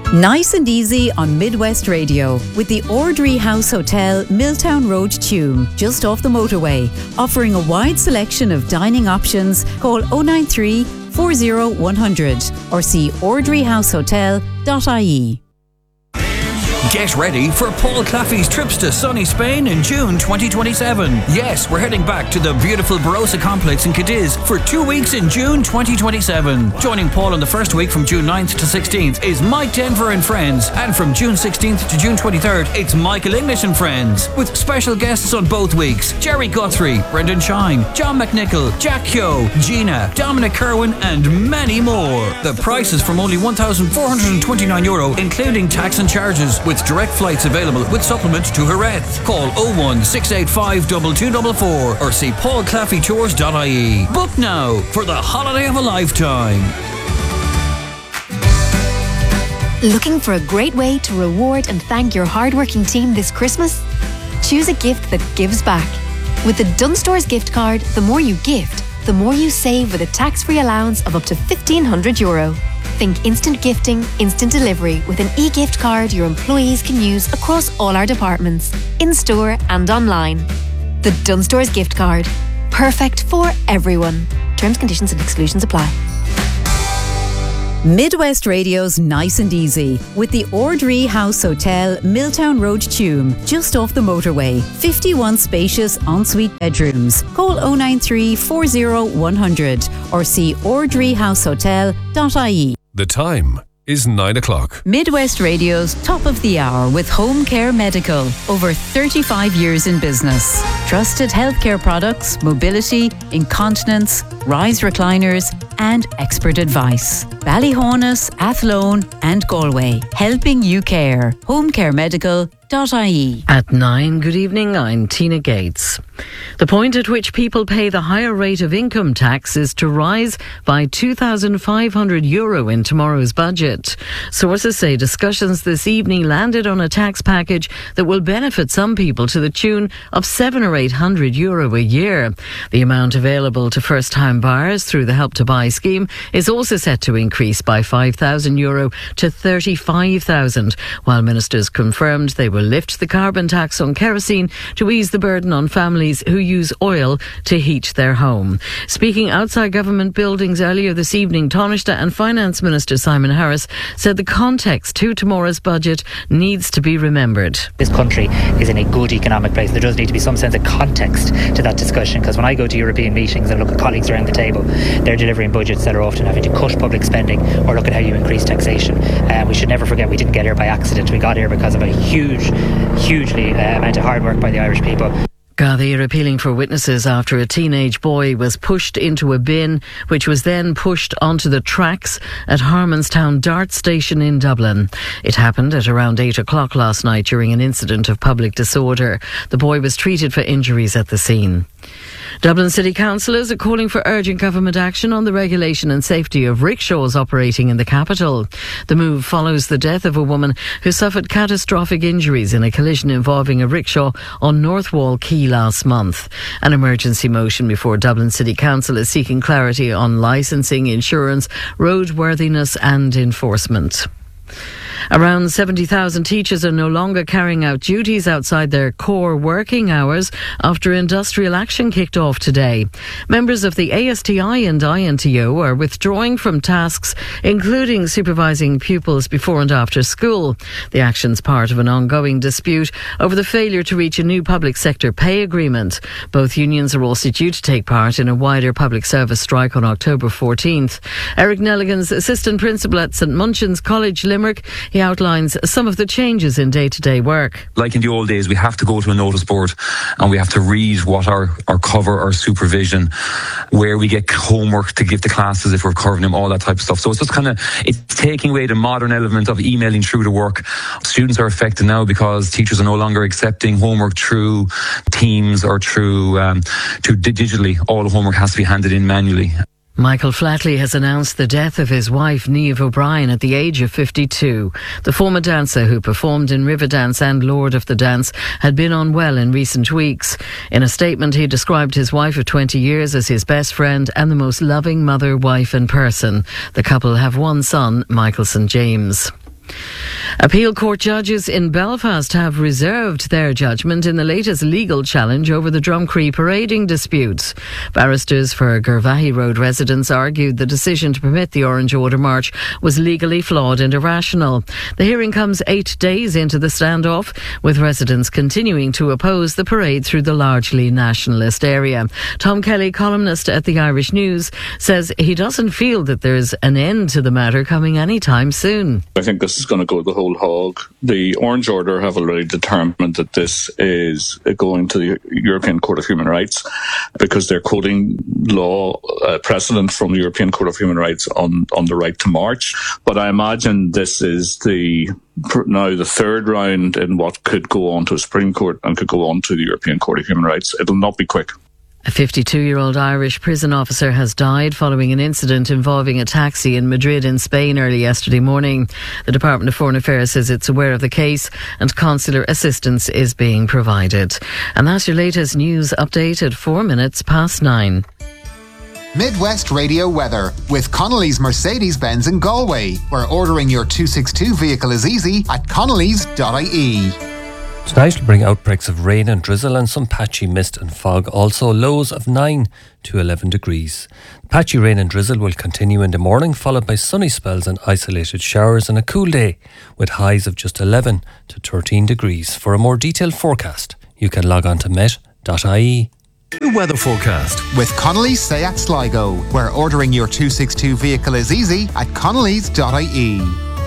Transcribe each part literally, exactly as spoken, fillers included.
Nice and easy on Midwest Radio with the Ordry House Hotel, Milltown Road, Tuam, just off the motorway. Offering a wide selection of dining options. Call oh nine three, four oh one hundred or see ordry house hotel dot I E. Get ready for Paul Claffey's trips to sunny Spain in June twenty twenty-seven. Yes, we're heading back to the beautiful Barossa complex in Cadiz for two weeks in June twenty twenty-seven. Joining Paul on the first week from June ninth to sixteenth is Mike Denver and Friends, and from June sixteenth to June twenty-third it's Michael English and Friends, with special guests on both weeks: Jerry Guthrie, Brendan Shine, John McNichol, Jack Kyo, Gina, Dominic Kerwin and many more. The price is from only one thousand four hundred twenty-nine euro including tax and charges, with direct flights available with supplement to Jerez. Call oh one six eight five two two four four or see paul claffey tours dot I E. Book now for the holiday of a lifetime. Looking for a great way to reward and thank your hardworking team this Christmas? Choose a gift that gives back. With the Dunnes Stores gift card, the more you gift, the more you save with a tax-free allowance of up to fifteen hundred euro. Think instant gifting, instant delivery with an e-gift card your employees can use across all our departments, in-store and online. The Dunnes Stores gift card. Perfect for everyone. Terms, conditions and exclusions apply. Midwest Radio's Nice and Easy with the Ordry House Hotel, Milltown Road, Tuam, just off the motorway. fifty-one spacious ensuite bedrooms. Call oh nine three, four oh one hundred or see ordry house hotel dot I E. The time is nine o'clock. Midwest Radio's Top of the Hour with Home Care Medical. Over thirty-five years in business. Trusted healthcare products, mobility, incontinence, rise recliners and expert advice. Ballyhonus, Athlone and Galway. Helping you care. home care medical dot I E. At nine, good evening, I'm Tina Gates. The point at which people pay the higher rate of income tax is to rise by two thousand five hundred euro in tomorrow's budget. Sources say discussions this evening landed on a tax package that will benefit some people to the tune of seven or eight hundred euro a year. The amount available to first-time buyers through the Help to Buy scheme is also set to increase by five thousand euro to thirty-five thousand, while ministers confirmed they will lift the carbon tax on kerosene to ease the burden on families who use oil to heat their home. Speaking outside government buildings earlier this evening, Taoiseach and Finance Minister Simon Harris said the context to tomorrow's budget needs to be remembered. This country is in a good economic place. There does need to be some sense of context to that discussion, because when I go to European meetings and look at colleagues around the table, they're delivering budgets that are often having to cut public spending or look at how you increase taxation. Uh, we should never forget we didn't get here by accident. We got here because of a huge, hugely uh, amount of hard work by the Irish people. Gardaí are appealing for witnesses after a teenage boy was pushed into a bin, which was then pushed onto the tracks at Harmonstown Dart Station in Dublin. It happened at around eight o'clock last night during an incident of public disorder. The boy was treated for injuries at the scene. Dublin City Councillors are calling for urgent government action on the regulation and safety of rickshaws operating in the capital. The move follows the death of a woman who suffered catastrophic injuries in a collision involving a rickshaw on Northwall Quay last month. An emergency motion before Dublin City Council is seeking clarity on licensing, insurance, roadworthiness and enforcement. Around seventy thousand teachers are no longer carrying out duties outside their core working hours after industrial action kicked off today. Members of the A S T I and I N T O are withdrawing from tasks including supervising pupils before and after school. The action's part of an ongoing dispute over the failure to reach a new public sector pay agreement. Both unions are also due to take part in a wider public service strike on October fourteenth. Eric Nelligan's assistant principal at St Munchin's College, Limerick, he outlines some of the changes in day-to-day work. Like in the old days, we have to go to a notice board and we have to read what our, our cover, our supervision, where we get homework to give to classes if we're covering them, all that type of stuff. So it's just kind of, it's taking away the modern element of emailing through the work. Students are affected now because teachers are no longer accepting homework through Teams or through, um, through digitally. All the homework has to be handed in manually. Michael Flatley has announced the death of his wife, Niamh O'Brien, at the age of fifty-two. The former dancer who performed in Riverdance and Lord of the Dance had been unwell in recent weeks. In a statement, he described his wife of twenty years as his best friend and the most loving mother, wife and person. The couple have one son, Michael Saint James. Appeal court judges in Belfast have reserved their judgment in the latest legal challenge over the Drumcree parading disputes. Barristers for Gervahi Road residents argued the decision to permit the Orange Order March was legally flawed and irrational. The hearing comes eight days into the standoff, with residents continuing to oppose the parade through the largely nationalist area. Tom Kelly, columnist at the Irish News, says he doesn't feel that there's an end to the matter coming anytime soon. I think this is going to go the whole hog. The Orange Order have already determined that this is going to the European Court of Human Rights because they're quoting law uh, precedent from the European Court of Human Rights on, on the right to march. But I imagine this is the now the third round in what could go on to the Supreme Court and could go on to the European Court of Human Rights. It'll not be quick. A fifty-two-year-old Irish prison officer has died following an incident involving a taxi in Madrid in Spain early yesterday morning. The Department of Foreign Affairs says it's aware of the case and consular assistance is being provided. And that's your latest news update at four minutes past nine. Midwest Radio weather with Connolly's Mercedes-Benz in Galway, where ordering your two sixty-two vehicle is easy at connellys dot I E. Tonight will bring outbreaks of rain and drizzle and some patchy mist and fog, also lows of nine to eleven degrees. Patchy rain and drizzle will continue in the morning, followed by sunny spells and isolated showers, and a cool day with highs of just eleven to thirteen degrees. For a more detailed forecast, you can log on to met dot I E. The weather forecast with Connolly's Seat Sligo, where ordering your two sixty-two vehicle is easy at connellys dot I E.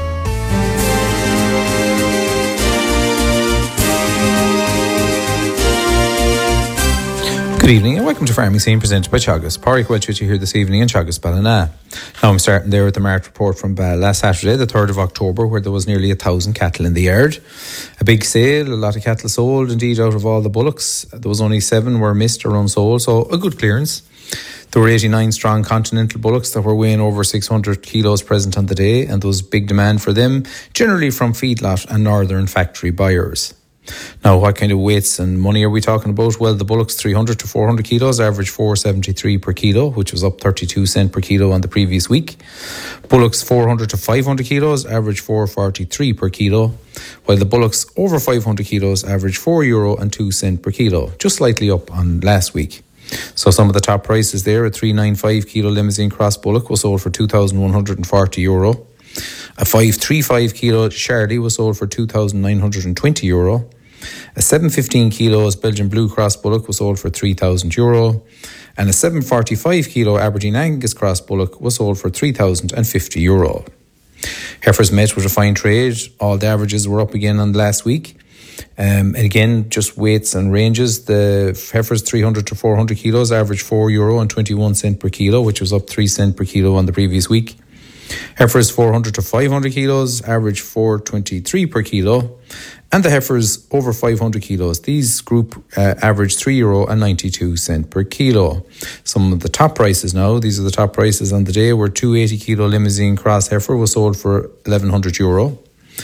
Good evening and welcome to Farming Scene presented by Teagasc. Pádraig Welch with you here this evening in Teagasc, Ballina. Now I'm starting there with the market report from uh, last Saturday, the third of October, where there was nearly a thousand cattle in the yard. A big sale, a lot of cattle sold. Indeed, out of all the bullocks, there was only seven were missed or unsold, so a good clearance. There were eighty-nine strong continental bullocks that were weighing over six hundred kilos present on the day, and there was big demand for them, generally from feedlot and northern factory buyers. Now, what kind of weights and money are we talking about? Well, the bullocks three hundred to four hundred kilos average four seventy-three per kilo, which was up thirty-two cent per kilo on the previous week. Bullocks four hundred to five hundred kilos average four forty-three per kilo, while the bullocks over five hundred kilos average four euro and two cent per kilo, just slightly up on last week. So some of the top prices there: a three ninety-five kilo Limousin cross bullock was sold for two thousand one hundred forty euro. A five thirty-five kilo Charlie was sold for two thousand nine hundred twenty euro. A seven fifteen kilos Belgian Blue Cross bullock was sold for three thousand euro, and a seven forty-five kilo Aberdeen Angus Cross bullock was sold for three thousand fifty euro. Heifers met with a fine trade. All the averages were up again on last week. Um, and again, just weights and ranges. The heifers three hundred to four hundred kilos average four euro and twenty-one cent per kilo, which was up three cent per kilo on the previous week. Heifers four hundred to five hundred kilos average four twenty-three per kilo. And the heifers over five hundred kilos, these group uh, average three euro and ninety-two cent per kilo. Some of the top prices now, these are the top prices on the day, were two eighty kilo Limousin cross heifer was sold for eleven hundred euro.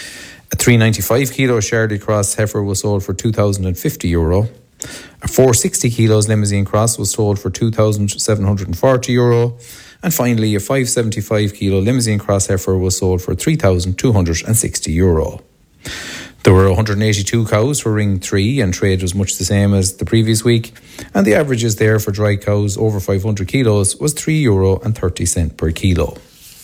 A three ninety-five kilo Chardy cross heifer was sold for two thousand fifty euro. A four sixty kilos Limousin cross was sold for two thousand seven hundred forty euro. And finally, a five seventy-five kilo Limousin cross heifer was sold for three thousand two hundred sixty euro. There were one hundred eighty-two cows for ring three, and trade was much the same as the previous week. And the averages there for dry cows over five hundred kilos was three euro and thirty cent per kilo.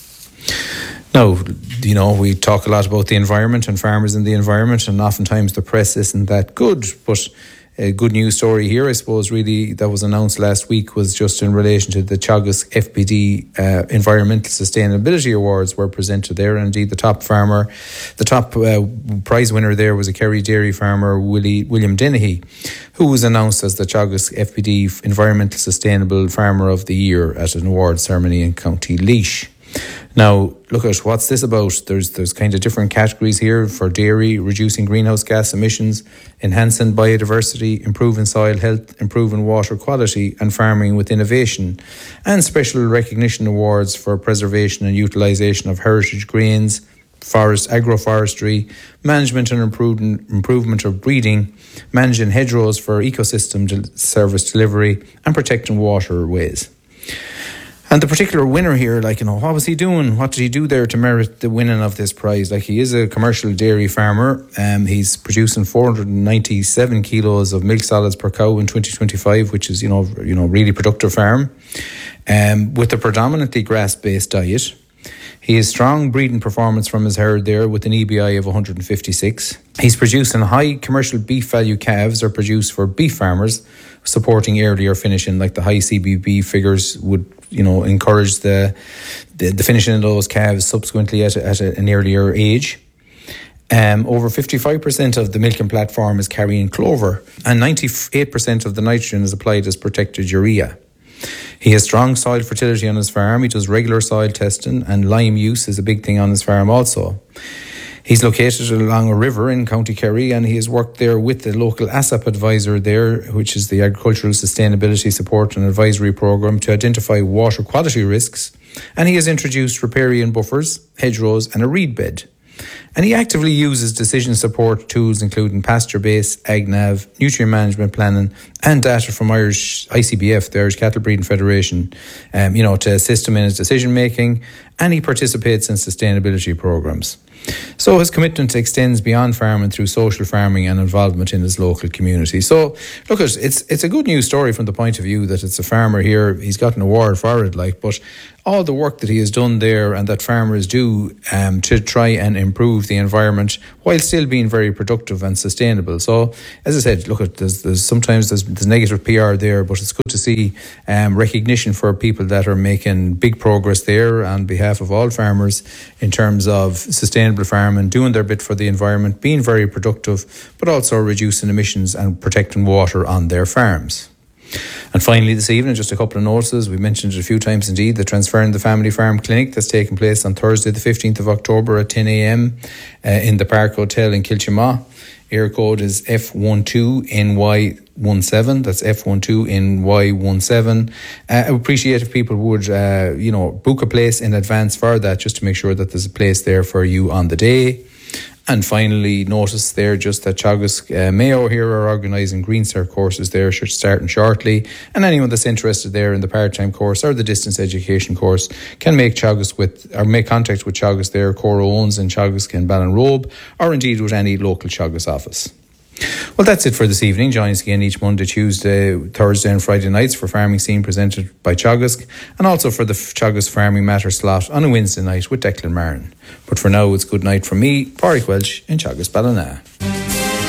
Now, you know, we talk a lot about the environment and farmers in the environment, and oftentimes the press isn't that good, but a good news story here, I suppose, really, that was announced last week was just in relation to the Teagasc F P D uh, Environmental Sustainability Awards were presented there. And indeed, the top farmer, the top uh, prize winner there was a Kerry dairy farmer, Willie, William Dennehy, who was announced as the Teagasc F P D Environmental Sustainable Farmer of the Year at an award ceremony in County Laois. Now, look at what's this about. There's there's kind of different categories here for dairy: reducing greenhouse gas emissions, enhancing biodiversity, improving soil health, improving water quality, and farming with innovation, and special recognition awards for preservation and utilisation of heritage grains, forest agroforestry, management and improvement improvement of breeding, managing hedgerows for ecosystem service delivery, and protecting waterways. And the particular winner here, like, you know, what was he doing? What did he do there to merit the winning of this prize? Like, he is a commercial dairy farmer. Um, he's producing four hundred ninety-seven kilos of milk solids per cow in twenty twenty-five, which is, you know, you know, really productive farm. Um, with a predominantly grass-based diet. He has strong breeding performance from his herd there with an E B I of one hundred fifty-six. He's producing high commercial beef value calves are produced for beef farmers, supporting earlier finishing, like the high C B B figures would, you know, encourage the the, the finishing of those calves subsequently at, a, at a, an earlier age. Um, over fifty-five percent of the milking platform is carrying clover, and ninety-eight percent of the nitrogen is applied as protected urea. He has strong soil fertility on his farm. He does regular soil testing, and lime use is a big thing on his farm also. He's located along a river in County Kerry, and he has worked there with the local A S A P advisor there, which is the Agricultural Sustainability Support and Advisory Programme, to identify water quality risks. And he has introduced riparian buffers, hedgerows and a reed bed. And he actively uses decision support tools including pasture base, AgNav, nutrient management planning and data from Irish I C B F, the Irish Cattle Breeding Federation, um, you know, to assist him in his decision making, and he participates in sustainability programmes. So his commitment extends beyond farming through social farming and involvement in his local community. So look, it's it's a good news story from the point of view that it's a farmer here. He's got an award for it, like, but all the work that he has done there and that farmers do um, to try and improve the environment while still being very productive and sustainable. So, as I said, look, there's, there's sometimes there's, there's negative P R there, but it's good to see um, recognition for people that are making big progress there on behalf of all farmers in terms of sustainable farming, doing their bit for the environment, being very productive, but also reducing emissions and protecting water on their farms. And finally this evening, just a couple of notices. We mentioned it a few times indeed, the Transferring the Family Farm Clinic that's taking place on Thursday the fifteenth of October at ten a.m. Uh, in the Park Hotel in Kilchima. Air code is F one two N Y one seven. That's F one two N Y one seven. Uh, I would appreciate if people would, uh, you know, book a place in advance for that, just to make sure that there's a place there for you on the day. And finally, notice there just that Teagasc uh, Mayo here are organising Green Cert courses there, starting shortly. And anyone that's interested there in the part-time course or the distance education course can make Teagasc with, or make contact with Teagasc there, Cora Owens in Teagasc and Ballinrobe, or indeed with any local Teagasc office. Well, that's it for this evening. Join us again each Monday, Tuesday, Thursday and Friday nights for Farming Scene presented by Teagasc, and also for the Teagasc Farming Matter slot on a Wednesday night with Declan Martin. But for now, it's good night from me, Pádraig Welch in Teagasc Ballina.